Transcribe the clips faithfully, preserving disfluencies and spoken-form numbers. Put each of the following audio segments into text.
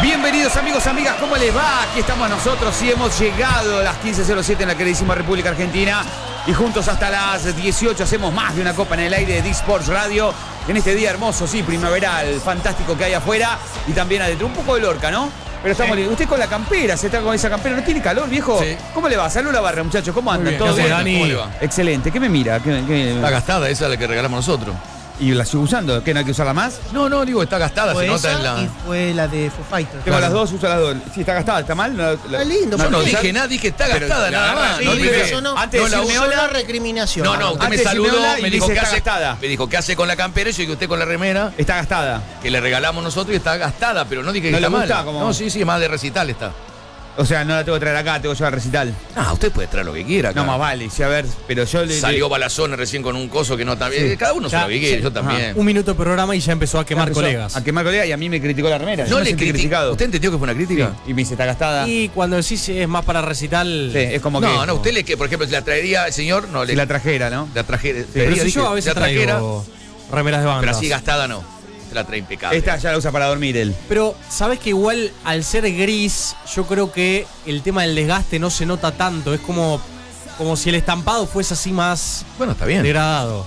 Bienvenidos amigos, amigas, ¿cómo les va? Aquí estamos nosotros y hemos llegado a las quince cero siete en la queridísima República Argentina y juntos hasta las dieciocho hacemos más de una copa en el aire de D-Sports Radio en este día hermoso, sí, primaveral, fantástico que hay afuera y también adentro, un poco de Lorca, ¿no? Pero estamos, sí. Usted con la campera, se está con esa campera, ¿no tiene calor, viejo? Sí. ¿Cómo le va? Salud la barra, muchachos, ¿cómo andan? ¿Todo bien? ¿Cómo le va? Excelente, ¿qué me mira? ¿Qué, qué... Está gastada, esa es la que regalamos nosotros. ¿Y la sigo usando? ¿Qué, no hay que usarla más? No, no, digo, está gastada, fue se nota esa en la... y fue la de Foo Fighters. Tengo claro. las dos, uso las dos. Sí, está gastada, ¿está mal? No, Está lindo. No, ¿por no qué? dije nada, dije está Pero gastada, la nada agarra, más. sí, No pero dije... eso no, antes no de la decirme uso hola- la recriminación. No, no, usted Antes me de decirme saludó, hola y me me dijo dice, qué está hace, gastada. me dijo qué hace con la campera y yo dije usted con la remera Está gastada. que le regalamos nosotros y está gastada, pero no dije que ¿No está le gusta? mal. ¿Cómo? No, sí, sí, más de recital está. O sea, no la tengo que traer acá, tengo que llevar al recital. Ah, usted puede traer lo que quiera acá. No, más vale, sí, a ver, pero yo le... Salió Balazón recién con un coso que no está bien. Sí. Cada uno Ya, sabe lo que quiere, sí. yo también. Un minuto de programa y ya empezó a quemar empezó colegas. A quemar colegas y a mí me criticó la remera. No yo me le sentí criti- criticado. ¿Usted entendió que fue una crítica? Sí, y me dice, está gastada. Y cuando decís es más para recital. Sí, es como que... No, no, usted le que, por ejemplo, si la traería el señor, no le Si la trajera, ¿no? la trajera. Pero traería, si dije, yo a veces la trajera, traigo remeras de bandas. pero así gastada no. Se la trae impecable. Esta ya la usa para dormir él. Pero, ¿sabes que igual al ser gris, yo creo que el tema del desgaste no se nota tanto? Es como, como si el estampado fuese así más Bueno, está bien. degradado.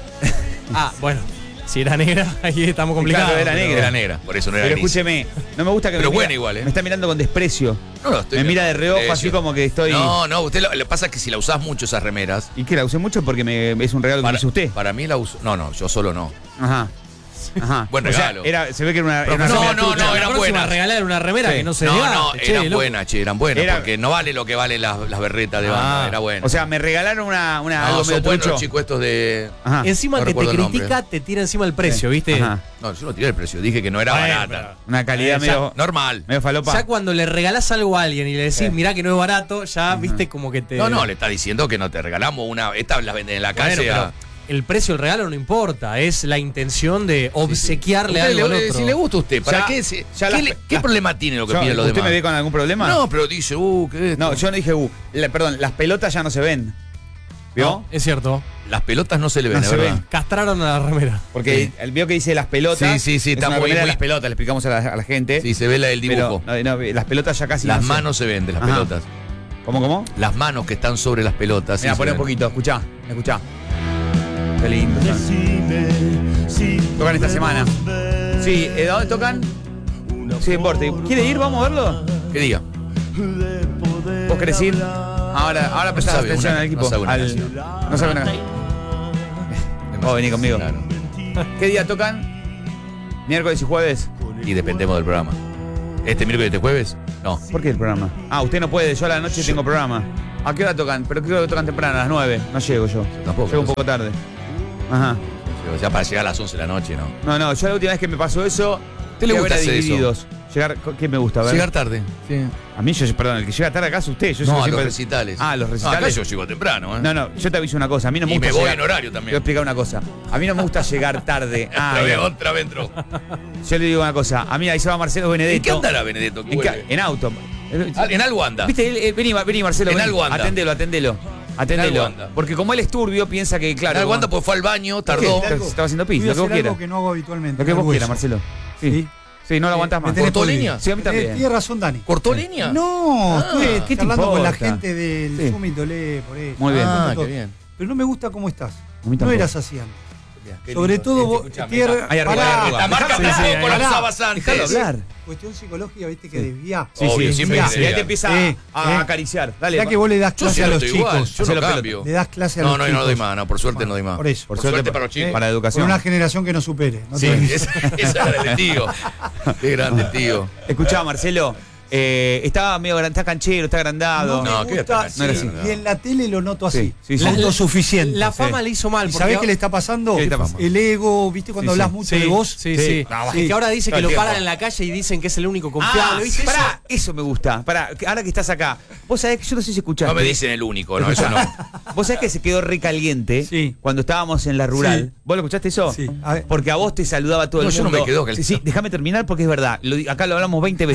Ah, bueno, si era negra, ahí estamos complicados. Claro, era pero- negra. Era negra, por eso no era Pero gris. escúcheme, no me gusta que Pero me buena mira- igual, ¿eh? Me está mirando con desprecio. No, no, estoy Me mira de reojo Precio. así como que estoy... No, no, usted lo, lo que pasa es que si la usás mucho esas remeras. ¿Y que la usé mucho? Porque me, es un regalo que me Para, hizo usted. para mí la uso. No, no, yo solo no. Ajá. Ajá. Buen O sea, regalo. era, se ve que era una, era una No, remera no, trucha. no, La eran próxima, buenas. regalar una remera Sí. que no se No, desgaste, no, che, eran loco. buenas, che, eran buenas. Era- Porque no vale lo que valen las, las berretas de banda, Ah. era bueno. O sea, me regalaron una, una no, algo son medio buenos trucho. los chicos estos de. Ajá. Encima No que te recuerdo el nombre. critica, te tira encima el precio, ¿viste? Ajá. No, yo no tiré el precio, dije que no era Bueno, barata. Una calidad Eh, ya- medio, Normal. medio falopa. Ya cuando le regalás algo a alguien y le decís, Sí. mirá que no es barato, ya viste como que te. No, no, le está diciendo que no te regalamos una. Estas las venden en la Bueno, calle. pero a- el precio del regalo no importa, es la intención de obsequiarle Usted algo le- al otro. Si le gusta a usted, ¿para Ya- qué? se- ya ¿Qué, las- le- qué las- problema tiene lo que Yo- piden los ¿Usted demás? me ve con algún problema? No, pero dice, uh, ¿qué es esto? No, yo no dije, uh, la- perdón, las pelotas ya no se ven. ¿Vio? No, es cierto. Las pelotas no se le ven, No de se verdad. ven. Castraron a la remera. Porque Sí. el vio que dice las pelotas. Sí, sí, sí, es está una muy- remera de muy- las pelotas, le explicamos a la, a la gente. Sí, se ve la del pero dibujo. no, no, las pelotas ya casi Las no se- manos se ven de las Ajá. pelotas. ¿Cómo, cómo? Las manos que están sobre las pelotas. sí Mira, se poné un ven. poquito, escuchá, escuchá. Qué lindo. Tocan esta semana. Sí, ¿eh, ¿dónde tocan? Sí, en Vorte. ¿Quiere ir? ¿Vamos a verlo? ¿Qué día? ¿Vos querés ir? Ahora, ahora prestás sabe atención una- al equipo. no sabe una al- canción. no sabe una canción. Vos venís conmigo. Claro. ¿Qué día tocan? ¿Miércoles y jueves? Y dependemos del programa. ¿Este miércoles y este jueves? No. ¿Por qué el programa? Ah, usted no puede, yo a la noche tengo programa. ¿A qué hora tocan? Pero creo que tocan temprano, a las nueve. No llego yo. Tampoco, Llego un no poco tarde. Ajá. O sea, para llegar a las once de la noche, ¿no? No, no, yo la última vez que me pasó eso. ¿Te le fui a gusta ver a hacer eso? Divididos. Llegar, ¿qué me gusta? A ver. Llegar tarde. Sí. A mí, yo, perdón, el que llega tarde acá es usted. Yo No, soy a los siempre- recitales. Ah, los No, recitales. acá yo llego temprano, ¿eh? No, no, yo te aviso una cosa. A mí no me Y gusta me voy llegar- en horario Te voy a también. explicar una cosa. A mí no me gusta llegar tarde. Ah, otra vez, bien. otra vez entró. Yo le digo una cosa. A mí ahí se va Marcelo Benedetto. ¿En qué andará Benedetto? que En, ca- vuelve? en auto. Ah, en algo anda. ¿Viste? Él, eh, vení, vení, Marcelo. En vení. algo anda. Atendelo, atendelo. Atendelo. algo anda. Porque como él es turbio, piensa que, claro. En algo como- anda porque fue al baño, ¿Qué? tardó. Se estaba haciendo pis, Voy a lo que vos hacer algo quieras. que no hago habitualmente. Lo que el vos quieras, hueso. Marcelo. Sí. ¿Sí? Sí, no lo aguantás Me más. tenés ¿Cortó podrido. línea? Sí, a mí también. Eh, Tiene razón, Dani. ¿Cortó línea? No, Ah, estoy ¿qué te charlando con la importa? gente del Sí. Summit Olé, por eso. Muy bien. Ah, Todo. qué bien. Pero no me gusta cómo estás. A mí No tampoco. eras así antes. Qué Sobre lindo. todo Este, vos. escuchame, tierra- Hay arruga, pará, hay arruga. La marca Sí, tampoco sí, la pará. usabas antes. Dejalo hablar. Cuestión psicológica, viste, que desvía. Sí, Obvio, sí, siempre desvía. que Y ahí sea. te empieza Eh, a, a eh. acariciar. Dale. Ya que vos le das Yo clase a los siempre igual, chicos. yo Hacelo no pelota. cambio. Le das clase a No, los no, chicos. no doy más, no, por suerte no doy más. Por eso. Por suerte para los chicos. Para la Por educación. una generación que no supere. No Sí, te- esa, esa era el tío. Qué grande el tío. Escuchá, Marcelo. Eh, está medio gran- está canchero, está agrandado. No, No, me ¿qué gusta, tal? sí, No era así. y en la tele lo noto así. Sí, sí, sí. Autosuficiente. La Sí. fama le hizo mal. ¿Y porque sabés ahora- qué le está pasando? ¿Qué le está pasando? El ego, ¿viste? Cuando Sí, hablas sí. mucho Sí, de vos. Sí, Sí. sí. No, Es que ahora dice todo que el lo tiempo. paran en la calle y dicen que es el único Ah, confiable. ¿viste eso? pará, eso me gusta. Pará, ahora que estás acá. Vos sabés que yo no sé si escuchaste. No me dicen el único, no, eso no. Vos sabés que se quedó recaliente Sí. cuando estábamos en la rural. Sí. ¿Vos lo escuchaste eso? Sí. A ver. Porque a vos te saludaba todo No, el yo no mundo. me quedo Sí, sí, déjame terminar porque es verdad. Lo di- acá lo hablamos veinte veces.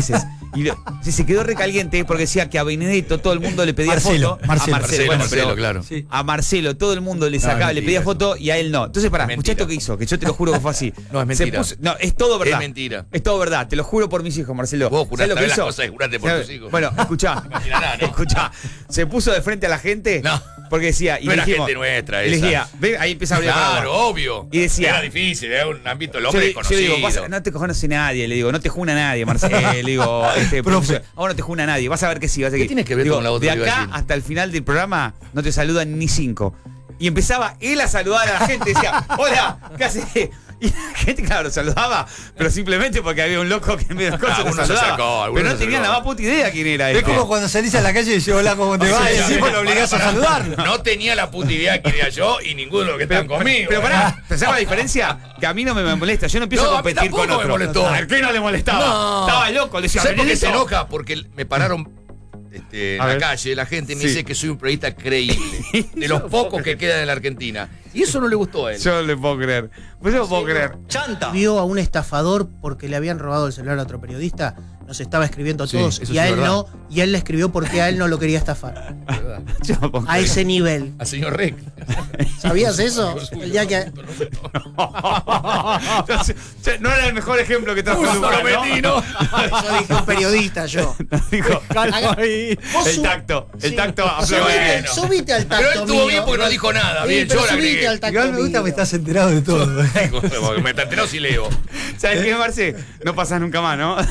Y lo- se, se quedó recaliente porque decía que a Benedetto todo el mundo le pedía Marcelo, foto. Marcelo. a Marcelo, bueno, Marcelo, pero claro. Sí. A Marcelo todo el mundo le No, sacaba, es le pedía mentira foto y a él no. Entonces, pará, Es escuchá esto mentira. que hizo, que yo te lo juro que fue así. No, es Se mentira. puso- no, es todo verdad. Es mentira. Es todo verdad, te lo juro por mis hijos, Marcelo. Vos jurás ¿Sabés lo que saber las hizo? cosas y juraste por ¿Sabés? tus hijos. Bueno, escuchá. Imaginará, ¿no? Escuchá. Se puso de frente a la gente No. porque decía. Y No le era dijimos- gente nuestra y le esa. decía, ve, ahí empieza a hablar. Claro, obvio. Y decía- Era difícil, era un ámbito del Yo hombre le, yo le desconocido. digo, vas a- no te conoce nadie, le digo, no te juna nadie, Marcelo. Le digo, este, Profe. profesor, a vos no te juna nadie, vas a ver que sí, vas a ver ¿Qué tiene que ver Digo, con la otra de que iba a acá decir? hasta el final del programa no te saludan ni cinco. Y empezaba él a saludar a la gente, decía, hola, ¿qué haces? Y la gente, claro, saludaba, pero simplemente porque había un loco que en medio de cosas lo Algunos se saludaba. acercó, algunos pero no se tenía acercó. la más puta idea quién era Es este. como cuando salís a la calle y decís, hola, ¿cómo te va? Y Sí, encima sí, lo obligás a pará, pará. saludarlo. No tenía la puta idea que era yo y ninguno de los que están conmigo. Pero ¿eh? pará, ¿te sabes la diferencia? Que a mí no me molesta, yo no empiezo No, a a mí competir con tampoco me otro. molestó. ¿A qué no le molestaba? No. Estaba loco, le decía, ¿Sabes por qué se "Benedetto". enoja? Porque me pararon este, en A la ver. calle, la gente me Sí. dice que soy un periodista creíble. De los pocos que quedan en la Argentina. Y eso no le gustó a él. Yo no le puedo creer. Pues yo no puedo creer. Vio a un estafador porque le habían robado el celular a otro periodista, nos estaba escribiendo a Sí, todos eso y sí a es él verdad. no, y él le escribió porque a él no lo quería estafar. ¿Verdad? Yo no puedo A creer. ese nivel. Al señor Rec. ¿Sabías eso? El día que Yo sé- yo- no era el mejor ejemplo que trajo Justo Luján, lo metí, ¿no? yo dije un periodista yo. Dijo, Haga- Vos el su- tacto, el Sí. tacto a Subite, flor de bueno. hielo. subite al tacto Pero él estuvo mío. bien porque no dijo nada. Sí, Bien, pero yo la subite agregué. al tacto Igual me gusta mío. que estás enterado de todo. Porque me está enterado si leo. ¿Sabes qué, Marce? No pasas nunca más, ¿no?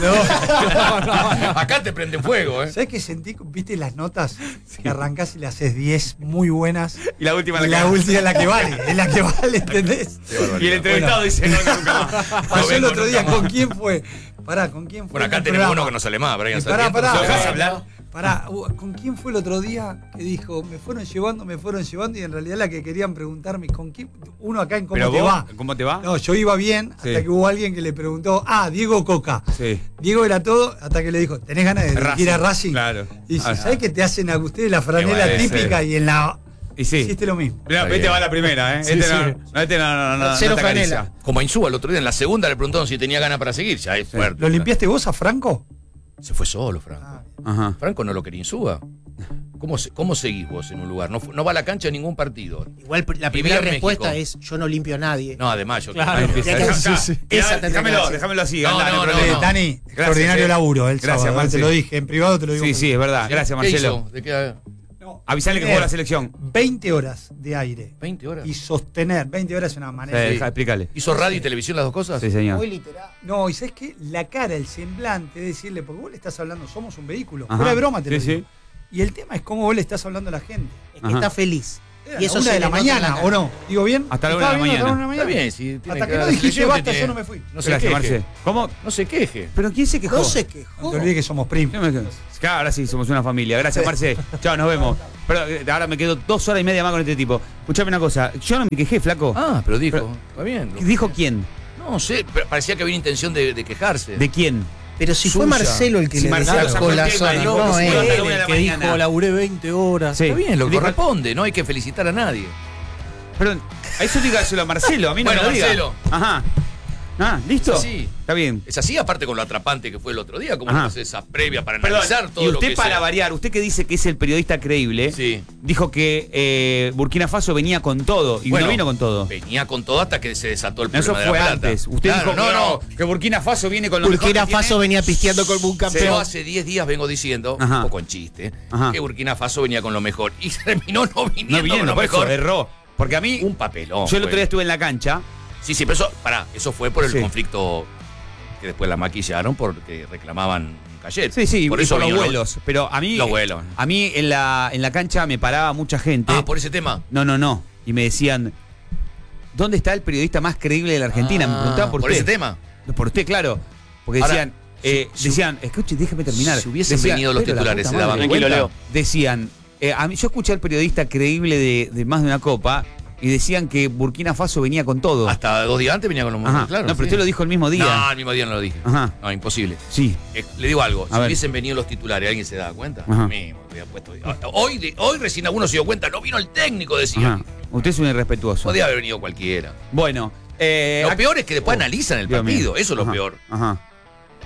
Acá te prenden fuego, ¿eh? ¿Sabes qué sentí? ¿Viste las notas? Que arrancás y le haces diez muy buenas. Y la última Y la la que- última es la que vale. Es la que vale, ¿entendés? Y el entrevistado dice, no, no, nunca más. Pasó el vengo otro día, nunca más. ¿con quién fue? Pará, ¿con quién fue? Bueno, acá en el tenemos programa? uno que no sale más, Brian Y pará, Sarmiento. pará, ¿Lo dejás pará, hablar? pará, uh, ¿con quién fue el otro día que dijo, me fueron llevando, me fueron llevando y en realidad la que querían preguntarme, ¿con quién? Uno acá en cómo Pero te vos, va. ¿cómo te va? No, yo iba bien Sí. hasta que hubo alguien que le preguntó, ah, Diego Coca. Sí. Diego era todo hasta que le dijo, ¿tenés ganas de Racing, ir a Racing? claro. Y dice, Ah, ¿sabés que te hacen a ustedes la franela bueno, típica sí. y en la... Y sí. Hiciste lo mismo. Mirá, Está este bien. va la primera, ¿eh? Sí, este, sí. No, no, este no, no, no, Cero no te acaricia. franela. Como a Insúa el otro día, en la segunda le preguntaron si tenía ganas para seguir. Ya es fuerte. ¿Lo limpiaste vos a Franco? Se fue solo, Franco. Ah, Ajá. Franco no lo quería Insúa. ¿Cómo, se- ¿Cómo seguís vos en un lugar? No, fu- no va a la cancha en ningún partido. Igual la Vivía primera en respuesta México. es yo no limpio a nadie. No, además yo Claro. Ahí empieza. Ya que- Deja- sí, sí. Mirá, Esa tendría que déjamelo, hacer. déjamelo así. No, anda, no, hay no, problema. no. Dani, Gracias, extraordinario eh. laburo el Gracias, sábado, Marce. te lo dije, en privado te lo digo. Sí, sí, es verdad. Gracias, ¿Qué Marcelo. hizo? ¿De qué? No, Avisale que tener jugó la selección. veinte horas de aire veinte horas. y sostener, veinte horas es una Sí, manera. deja, explícale. ¿Hizo radio y televisión las dos cosas? Sí, señor. Muy literal. No, y sabes qué, la cara, el semblante, de decirle, porque vos le estás hablando, somos un vehículo, Ajá. fuera de broma te lo Sí, digo. Y el tema es cómo vos le estás hablando a la gente. Es que Ajá. está feliz. Era Y eso la una se de la le nota en la mañana, cara. ¿o no? ¿Digo bien? Hasta la una de ¿Estaba la bien hasta mañana. Está bien, si tiene Hasta que que dar no la dijiste selección, basta, tiene- yo no me fui. No se Gracias, queje. Marce. ¿Cómo? No se queje. ¿Pero quién se quejó? No se No quejó. te olvides que somos primos. Yo me quedo. Claro, ahora sí somos una familia. Gracias, Marce. Chao, nos vemos. Pero eh, ahora me quedo dos horas y media más con este tipo. Escuchame una cosa. Yo no me quejé, flaco. Ah, pero dijo. Pero- Está bien. ¿Dijo quién? No sé, pero parecía que había intención de, de quejarse. ¿De quién? Pero si fue Suya. Marcelo el que Si le Marcelo desarcó sacó el la tema, zona, dijo no que él. sí, a la una de Él, la el que mañana. dijo laburé veinte horas. Sí. Está bien, lo que Dijo- corresponde, no hay que felicitar a nadie. Perdón, a eso dígaselo a Marcelo, a mí no Bueno, me lo diga. Marcelo. Ajá. Ah, ¿listo? Es así. Está bien. Es así, aparte con lo atrapante que fue el otro día, como Ajá. hace esa previa para Perdón, analizar todo y lo usted que para sea. variar, usted que dice que es el periodista creíble, Sí. dijo que eh, Burkina Faso venía con todo y Bueno, no vino con todo. Venía con todo hasta que se desató el Eso problema de la fue plata. antes. Usted Claro, dijo no, que, no. que Burkina Faso viene con lo mejor Burkina que tiene. Faso venía pisteando como un Yo campeón. hace diez días vengo diciendo, Ajá. un poco en chiste, Ajá. que Burkina Faso venía con lo mejor. Y terminó no viniendo, No viniendo, con lo por eso mejor. erró. Porque a mí, Un papelón. yo el otro fue. día estuve en la cancha. Sí, sí, pero eso, pará, eso fue por el Sí. conflicto que después la maquillaron porque reclamaban Cayet. Sí, sí, por y eso por los vino, ¿no? vuelos. Pero a mí, Los vuelos. a mí en la, en la cancha me paraba mucha gente. Ah, por ese tema. No, no, no. Y me decían, ¿dónde está el periodista más creíble de la Argentina? me Ah, preguntaban por, por usted. ese tema. Por usted, claro. Porque Ahora, decían, eh, si- decían, escuche, déjeme terminar. si hubiesen Decían, venido los pero la titulares, puta se daban madre. cuenta. Tranquilo, Leo. Decían, eh, a mí, yo escuché al periodista creíble de, de más de una copa y decían que Burkina Faso venía con todo. Hasta dos días antes venía con los Ajá. claro. no, pero sí. usted lo dijo el mismo día. No, el mismo día no lo dije. Ajá. No, imposible. Sí. Eh, le digo algo, A si ver. hubiesen venido los titulares, ¿alguien se da cuenta? Ajá. Lo mismo, había puesto- Hoy, de- hoy recién alguno se dio cuenta, no vino el técnico, decía. Ajá. Usted es un irrespetuoso. Podía haber venido cualquiera. Bueno. Eh, Lo ac- peor es que después analizan el Dios mío. partido, eso es lo Ajá, peor. Ajá.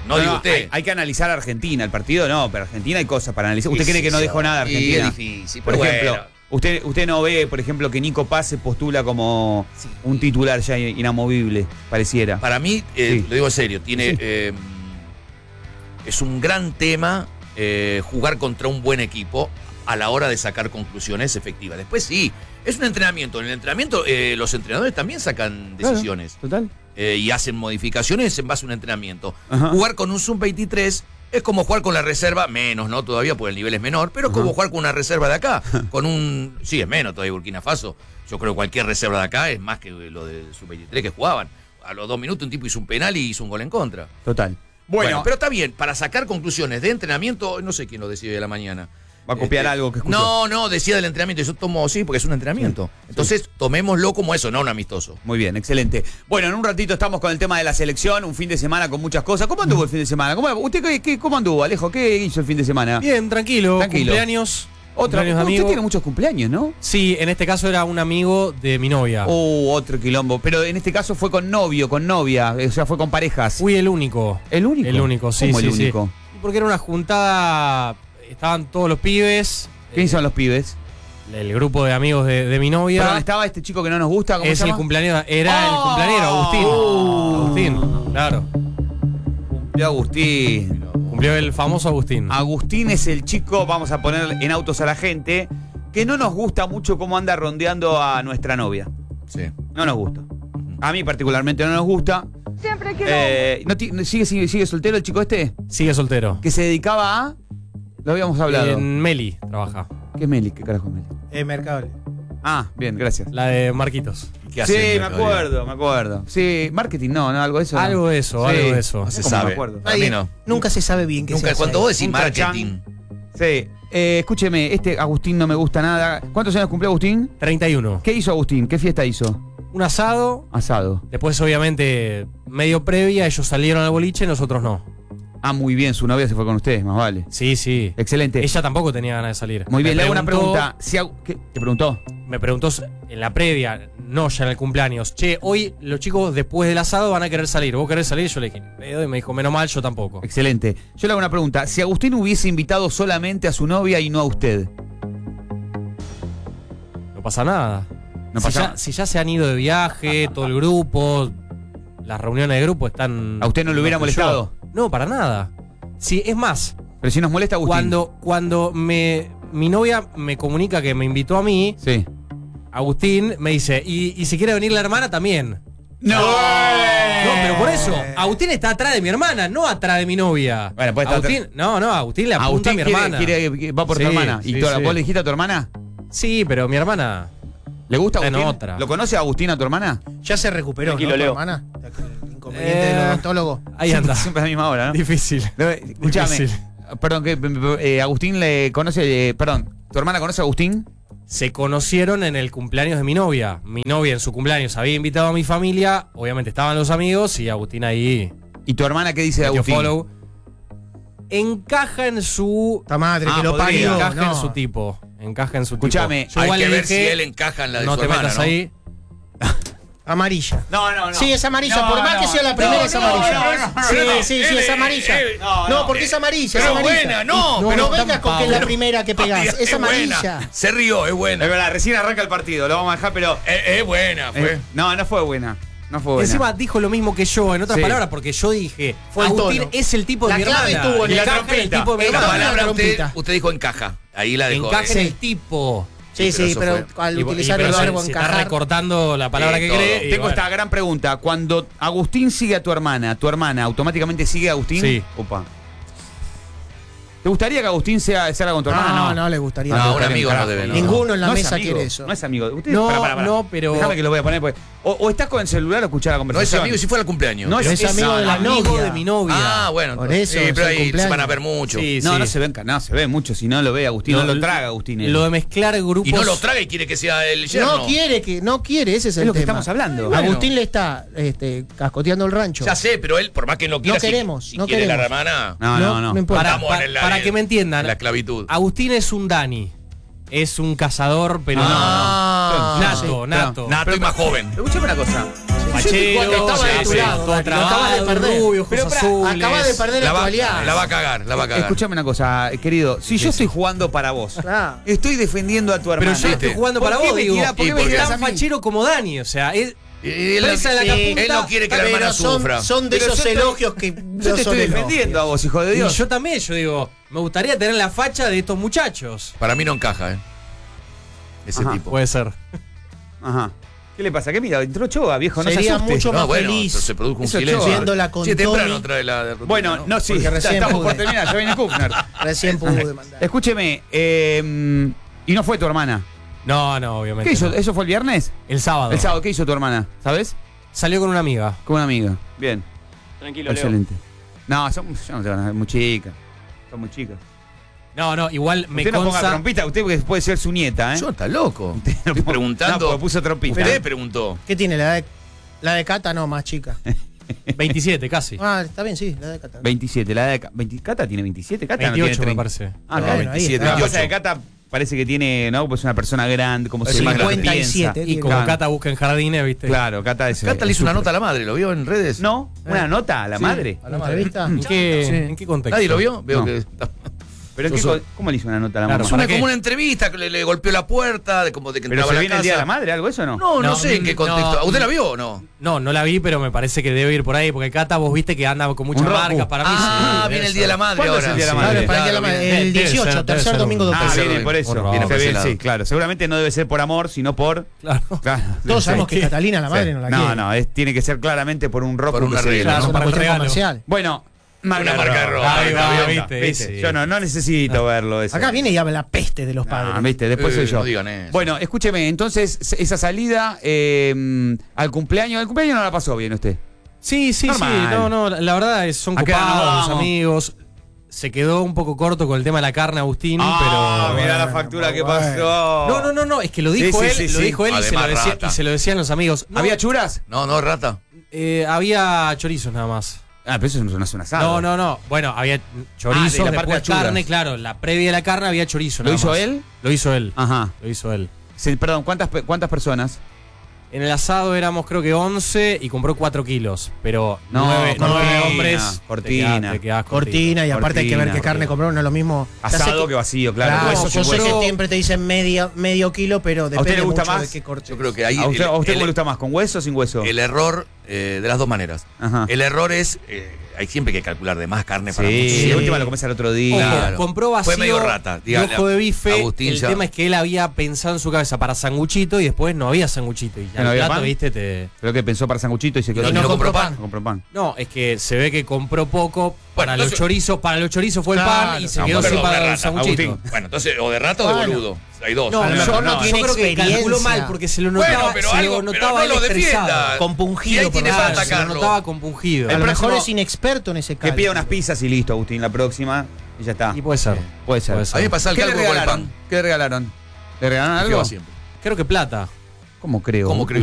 No, digo usted. Hay, hay que analizar a Argentina. El partido no, pero Argentina hay cosas para analizar. ¿Usted Sí, cree que no sí, dejó nada a y Argentina? es difícil, Por pero ejemplo, bueno. usted, usted no ve, por ejemplo, que Nico Paz se postula como Sí. un titular ya inamovible, pareciera. Para mí, eh, Sí. lo digo en serio, tiene Sí. eh, es un gran tema eh, jugar contra un buen equipo a la hora de sacar conclusiones efectivas. Después sí, es un entrenamiento. En el entrenamiento eh, los entrenadores también sacan decisiones. Total. eh, y hacen modificaciones en base a un entrenamiento. Ajá. Jugar con un sub veintitrés es como jugar con la reserva, menos, ¿no? Todavía, porque el nivel es menor, pero es como jugar con una reserva de acá. Con un. Sí, es menos todavía Burkina Faso. Yo creo que cualquier reserva de acá es más que lo del sub veintitrés que jugaban. A los dos minutos un tipo hizo un penal y hizo un gol en contra. Total. Bueno, Bueno, pero está bien, para sacar conclusiones de entrenamiento, no sé quién lo decide de la mañana. va a copiar Este, algo que escuchó. No, no, decía del entrenamiento. Yo tomo, sí, porque es un entrenamiento. Entonces, tomémoslo como eso, no un amistoso. Muy bien, excelente. Bueno, en un ratito estamos con el tema de la selección, un fin de semana con muchas cosas. ¿Cómo anduvo el fin de semana? ¿Cómo, ¿Usted qué, qué- cómo anduvo, Alejo? ¿Qué hizo el fin de semana? Bien, tranquilo. Tranquilo. Cumpleaños. Otra, cumpleaños de usted amigo. tiene muchos cumpleaños, ¿no? Sí, en este caso era un amigo de mi novia. Oh, otro quilombo. Pero en este caso fue con novio, con novia, o sea, fue con parejas. Fui el único. ¿El único? El único, sí, ¿Cómo sí, el sí. único? Porque era una juntada, estaban todos los pibes. ¿Quiénes eh, son los pibes? El grupo de amigos de, de mi novia. Perdón, ¿estaba este chico que no nos gusta? ¿Cómo es se el llama? cumpleaños, era el ¡Oh! cumpleañero, Agustín. Agustín, claro. Cumplió Agustín. Cumplió el famoso Agustín. Agustín es el chico, vamos a poner en autos a la gente, que no nos gusta mucho cómo anda rondeando a nuestra novia. Sí. No nos gusta. A mí particularmente no nos gusta. Siempre que no, ti- sigue, sigue, ¿Sigue soltero el chico este? Sigue soltero. Que se dedicaba a... Lo habíamos hablado. En Meli trabaja. ¿Qué es Meli? ¿Qué carajo es Meli? Eh, Mercable. Ah, bien, gracias. La de Marquitos. ¿Qué hace Sí, el me mercado? acuerdo, me acuerdo. Sí, marketing, no, no, algo de eso. no. Algo de eso, Sí. algo de eso. No se ¿Cómo me sabe. acuerdo? A mí no. Nunca se sabe bien qué se Nunca, hace cuando ahí. vos decís Un marketing. Sí. Eh, escúcheme, este Agustín no me gusta nada. ¿Cuántos años cumplió Agustín? treinta y uno. ¿Qué hizo Agustín? ¿Qué fiesta hizo? Un asado. Asado. Después, obviamente, medio previa, ellos salieron al boliche, nosotros no. Ah, muy bien, su novia se fue con ustedes, más vale. Sí, sí. Excelente. Ella tampoco tenía ganas de salir. Muy bien, Me le hago una preguntó- pregunta. Si Agu- ¿Qué? ¿Te preguntó? Me preguntó en la previa, no ya en el cumpleaños. Che, hoy los chicos después del asado van a querer salir. ¿Vos querés salir? Yo le dije, "Pedo", y me dijo, menos mal, yo tampoco. Excelente. Yo le hago una pregunta. Si Agustín hubiese invitado solamente a su novia y no a usted, No pasa nada. no si, pasa ya, nada. si ya se han ido de viaje, todo el grupo, las reuniones de grupo están... ¿A usted no le hubiera igual que yo. molestado? No, para nada. Sí, es más, Pero si nos molesta Agustín. cuando, cuando me, mi novia me comunica que me invitó a mí, Sí. Agustín me dice, y, y si quiere venir la hermana también. ¡No! No, pero por eso, Agustín está atrás de mi hermana, no atrás de mi novia. Bueno, puede estar Agustín, no, no, Agustín le apunta Agustín a mi quiere- hermana. quiere- que va por tu Sí, hermana. ¿Y sí, tú- sí. vos le dijiste a tu hermana? Sí, pero mi hermana... ¿Le gusta Está en Agustín? otra. ¿Lo conoce a Agustín a tu hermana? Ya se recuperó, Tranquilo, ¿no, tu Leo. hermana? El inconveniente Eh, del odontólogo. Ahí Siempre- anda. Siempre a la misma hora, ¿no? Difícil. No, Escúchame. Difícil. Perdón, que eh, Agustín le conoce. eh, perdón, ¿tu hermana conoce a Agustín? Se conocieron en el cumpleaños de mi novia. Mi novia en su cumpleaños había invitado a mi familia, obviamente estaban los amigos y Agustín ahí ¿Y tu hermana qué dice de metió Agustín? follow. Encaja en su... Esta madre Ah, que lo podría. parió. Encaja no. en su tipo. Encaja en su Escuchame, tipo. Yo Hay igual que le ver si dije, él encaja en la de no su te hermana, metas ¿no? ahí. Amarilla. No, no, no. Sí, es amarilla. No, por más no, que sea la no, primera, no, es no, amarilla. no, no, no, sí, no, sí, sí, él, es eh, amarilla. eh, no, no, no, porque eh, es amarilla. pero es amarilla. buena, no, no, pero no vengas con que es la pero- primera que pegás. Es buena. amarilla. Se rió, es buena. Es verdad, recién arranca el partido, lo vamos a dejar, pero. Es, es buena, fue. eh, no, no fue buena. No fue buena. Encima dijo lo mismo que yo, en otras Sí. palabras, porque yo dije, Fue el Agustín tono. es el tipo de La mi clave hermana. estuvo en Y la encaja en el trompeta. tipo de mi En La la hermana. palabra usted, trompita. usted dijo encaja. Ahí la dejó. Encaja en Eh, el tipo. Sí, Sí, pero sí, eso pero fue. al Y- utilizar y- el pero verbo se, se está encajar. recortando la palabra Sí, que todo. cree. y Tengo bueno. esta gran pregunta. Cuando Agustín sigue a tu hermana, ¿tu hermana automáticamente sigue a Agustín? Sí. Opa. ¿Te gustaría que Agustín sea, sea con tu hermana? No, no le gustaría. No, te un gustaría amigo un no carajo. debe, no. Ninguno en la No es mesa amigo, quiere eso. No es amigo. Usted, No, pará, pará, pará. no, pero- Déjame que lo voy a poner. Pues. O, o estás con el celular o escuchar la No es conversación. amigo y si fuera el cumpleaños. No Pero es amigo de la amigo novia. de mi novia. Ah, bueno. Por entonces, eso, sí, es pero el ahí se cumpleaños. van a ver mucho. Sí, No, sí. no se ven, no se ve mucho. Si no lo ve Agustín, no, lo traga Agustín. él. Lo de mezclar grupos. Y no lo traga y quiere que sea el yerno. No quiere que, no quiere, ese es, Es el lo que tema. estamos hablando. Bueno. Agustín le está este, cascoteando el rancho. Ya sé, pero él, por más que no quiera, No si- queremos, si, no quiere queremos. la hermana, No, no, no. No importa. Para, estamos para- en la- para que me entiendan, en la esclavitud. Agustín es un Dani. Es un cazador, pero Ah, no, no. Nato, sí. nato. Nato y más joven. Escúchame una cosa. Fachero, Estaba o sea, de tu sí, lado, todo Dani, lo acabas de trabado, perder. rubio, Pero ojos pará, azules. Acabas de perder la, La va, actualidad. la va a cagar, la va a cagar. Escúchame una cosa, querido. Si yo estoy jugando para vos, Ah. estoy defendiendo a tu hermano. Pero yo estoy jugando ¿Por para qué vos, me digo. tirás- por y qué me porque tirás a Tan mí? fachero como Dani, o sea, es, Y él, presa de la Sí. capunta. él no quiere que la Pero hermana son, sufra. son de Pero esos yo te- elogios que Yo no te son estoy elogios. defendiendo a vos, hijo de Y Dios. yo también, yo digo, me gustaría tener la facha de estos muchachos. Para mí no encaja, ¿eh? Ese Ajá. tipo. Puede ser. Ajá. ¿Qué le pasa? ¿Qué mira? Entró Choa, viejo, no se Sería asuste. mucho No, más bueno, feliz pero se produjo un Eso silencio. Choa. viéndola con Sí, temprano Tommy. trae la de rutina, Bueno, no, sí, Porque ya recién estamos pude. por terminar, ya viene Kufner. Recién pude mandar. Escúcheme, eh, y no fue tu hermana. No, no, obviamente. ¿Qué hizo? no. ¿Eso fue el viernes? El sábado. El sábado, ¿qué hizo tu hermana? ¿Sabes? Salió con una amiga. Con una amiga. Bien. Tranquilo, Excelente. No, son, yo no te van a- muy chicas. Son muy chicas. No, no, igual me Usted no ponga consta. trompita, usted porque puede ser su nieta, ¿eh? Yo está loco. no Estoy ponga- preguntando. No, porque puso trompita. Usted preguntó. ¿Qué tiene? La de, la de Cata, no, más chica. veintisiete, casi. Ah, está bien, sí, la de Cata. veintisiete, la de Ca- veinte Cata tiene veintisiete, Cata no veintiocho tiene me treinta. parece. Ah, No, claro, bueno, ahí veintisiete, Lo está. que pasa es que Cata parece que tiene, ¿no? Pues una persona grande, como Es se más imagina, cincuenta y siete. piensa. Y como Claro. Cata busca en jardines, ¿viste? Claro, Cata es. Cata le es hizo una súper- nota a la madre, ¿lo vio en redes? No, una nota a la madre. ¿A la entrevista? ¿En qué, Sí. ¿En qué contexto? ¿Nadie lo vio? Veo No. que. Pero ¿en qué Yo soy- co- ¿cómo le hizo una nota a la Claro, mamá? Es una, ¿Para qué? como una entrevista que le, le golpeó la puerta, de como de que ¿Pero entraba se a la viene el día de la casa. madre, algo eso o no? No, no, No, sé en qué no. contexto. ¿Usted la vio o no? No, no la vi, pero me parece que debe ir por ahí, porque Cata, vos viste que anda con muchas Un Roku. marcas para mí. Ah, sí, viene debe el día de la ser. madre ¿Cuándo es ahora. el día de la Sí, madre? Claro, para el día de la claro, madre. viene. El Debe dieciocho, ser, debe tercer ser domingo de un- Ah, octubre. viene por eso. Por Viene por Se ese ve, lado. sí, claro. Seguramente no debe ser por amor, sino por. Claro. Claro. Todos Sí. sabemos que Sí. Catalina, la madre, Sí. no la No, quiere. no, es- tiene que ser claramente por un rock. Por una regla, Claro, ¿no? es una Para el cuestión regalo. comercial. Bueno, Una marca roja. Ahí va, marca viste, ¿viste? sí. Yo no, no necesito verlo eso. Acá viene y habla peste de los Ah, padres. viste, después Eh, soy yo. no digan eso. Bueno, escúcheme, entonces se- esa salida eh, al cumpleaños, el cumpleaños no la pasó bien usted. Sí, sí, Normal. sí. No, no, la verdad es son ¿A qué hora nos copados, los vamos? amigos. Se quedó un poco corto con el tema de la carne, Agustín, Ah, pero. mirá la bueno, factura que bueno. pasó. No, no, no, no, es que lo dijo Sí, sí, él, sí, lo sí. dijo él y se, lo Además, decía- rata. y se lo decían los amigos. No, ¿Había churas? No, no, rata. eh, había chorizos nada más. Ah, pero eso no es un asado. No, no, no. Bueno, había chorizos, Ah, de la parte de después churas. carne, claro. La previa de la carne había chorizo. ¿Lo nada hizo más. él? Lo hizo él. Ajá. Lo hizo él. Sí, perdón, ¿cuántas, pe- ¿cuántas personas? En el asado éramos creo que once y compró cuatro kilos. Pero No, nueve, cortina, nueve hombres. cortina. Te quedás, te quedás cortito. Cortina, y aparte hay que ver Cortina, qué carne compró, no es lo mismo. Te hace Asado que vacío, claro. Claro, hueso yo sin sé hueso. que siempre te dicen media, medio kilo, pero usted depende le gusta mucho más? de qué corte. Yo creo que ahí. ¿A usted, el- a usted el- le gusta más, con hueso o sin hueso? El error, eh, de las dos maneras. Ajá. El error es. eh, hay siempre que calcular de más carne para Sí, muchos. de última lo comes al otro Ojo, día. Claro. compró vacío. Fue medio rata, y dígale, ojo de bife. Agustín el ya- tema es que él había pensado en su cabeza para sanguchito y después no había sanguchito. Y ya ¿No el había plato, pan? viste, te. Creo que pensó para sanguchito y se quedó. Y no compró pan. No compró pan. No, es que se ve que compró poco para Bueno, los entonces- chorizos. Para los chorizos fue el Claro. pan y se No, quedó perdón, sin para de el rata, sanguchito. Agustín. Bueno, entonces, o de rata o de Bueno. boludo. Hay dos. No, A lo yo, mejor no, no yo tiene creo que calculó experiencia. mal porque se lo notaba, Bueno, pero se algo- lo pero notaba no lo él estresado. defienda. Compungido, Y ahí tiene por para nada, Claro, se lo atacarlo. notaba compungido. A lo próximo- mejor es inexperto en ese Que caso. pida unas pizzas y listo, Agustín, la próxima. Y ya está. Y puede ser. Puede ser. Puede ser. A mí me pasa el ¿Qué le cálculo con el regalaron? pan. ¿Qué le regalaron? ¿Le regalaron ¿Qué algo? va siempre? Creo que plata. ¿Cómo creo? ¿Cómo creo?